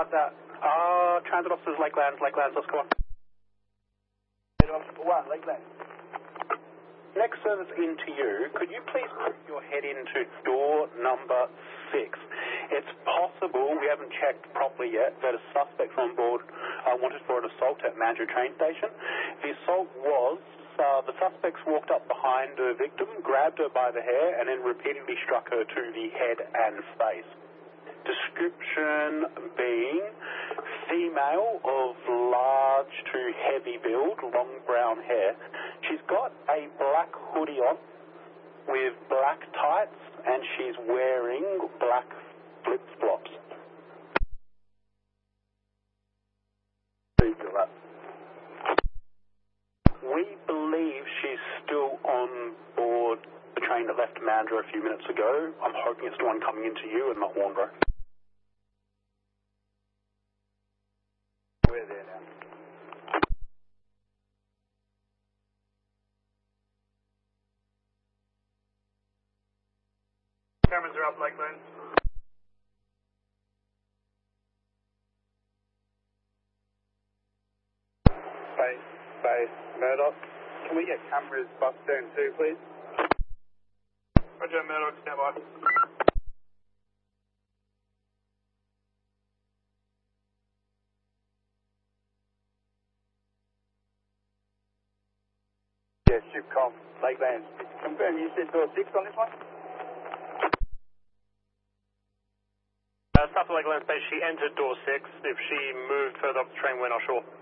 about that. Transit officers, Lakelands, let's go on. One, Lakeland. Next service into you, could you please put your head into door number 6? It's possible, we haven't checked properly yet, that a suspect on board wanted for an assault at Mandurah train station. The assault was, the suspects walked up behind the victim, grabbed her by the hair, and then repeatedly struck her to the head and face. Description being female of large to heavy build, long brown hair. She's got a black hoodie on with black tights and she's wearing black flip-flops. We believe she's still on board the train that left Mandurah a few minutes ago. I'm hoping it's the one coming into you and not Warnbro. We're there now. Cameras are up, Lakeland. Base, Murdoch. Can we get cameras bus turn 2, please? Roger, Murdoch, stand by. Yeah, Shipcom, Lakeland. Confirm, you said door 6 on this one? South Lakeland Station, she entered door 6. If she moved further up the train, we're not sure.